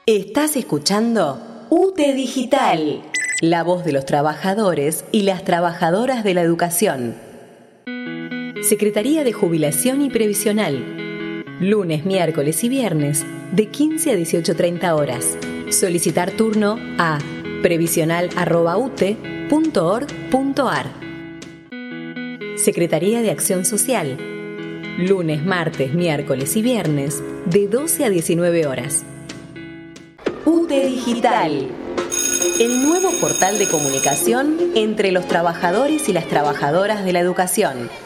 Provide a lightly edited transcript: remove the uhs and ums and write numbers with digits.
Estás escuchando UTE Digital, la voz de los trabajadores y las trabajadoras de la educación. Secretaría de Jubilación y Previsional. Lunes, miércoles y viernes, de 15 a 18:30 horas. Solicitar turno a previsional@ute.org.ar. Secretaría de Acción Social. Lunes, martes, miércoles y viernes, de 12 a 19 horas. UTE Digital, el nuevo portal de comunicación entre los trabajadores y las trabajadoras de la educación.